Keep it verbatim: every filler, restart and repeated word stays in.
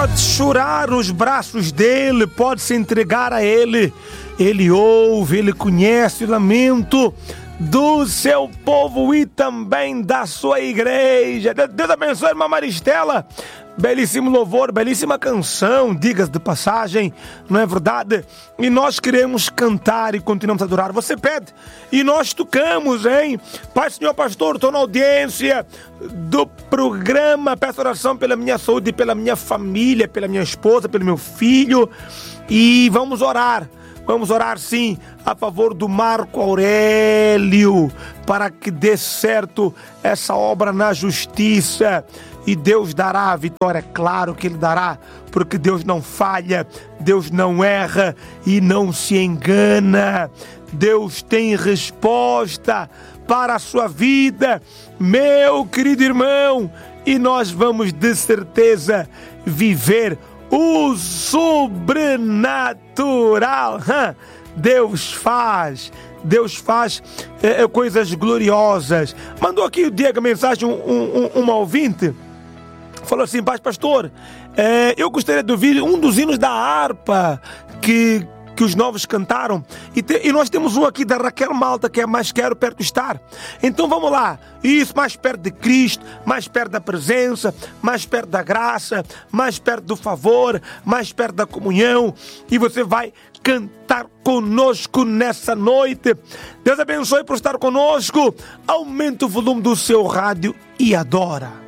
pode chorar nos braços dele, pode se entregar a ele. Ele ouve, ele conhece o lamento do seu povo e também da sua igreja. Deus abençoe, irmã Maristela. Belíssimo louvor, belíssima canção, diga-se de passagem, não é verdade? E nós queremos cantar e continuamos a adorar. Você pede e nós tocamos, hein? Pai, Senhor Pastor, estou na audiência do programa, peço oração pela minha saúde, pela minha família, pela minha esposa, pelo meu filho, e vamos orar. Vamos orar sim a favor do Marco Aurélio, para que dê certo essa obra na justiça. E Deus dará a vitória, claro que Ele dará, porque Deus não falha, Deus não erra e não se engana. Deus tem resposta para a sua vida, meu querido irmão, e nós vamos de certeza viver o sobrenatural. Deus faz, Deus faz é, coisas gloriosas. Mandou aqui o Diego mensagem, um, um, um ouvinte, falou assim: Paz, pastor, é, eu gostaria de ouvir um dos hinos da harpa que, que os novos cantaram. E, te, e nós temos um aqui da Raquel Malta, que é Mais Quero Perto Estar. Então vamos lá. Isso, mais perto de Cristo, mais perto da presença, mais perto da graça, mais perto do favor, mais perto da comunhão. E você vai cantar conosco nessa noite. Deus abençoe por estar conosco. Aumente o volume do seu rádio e adora.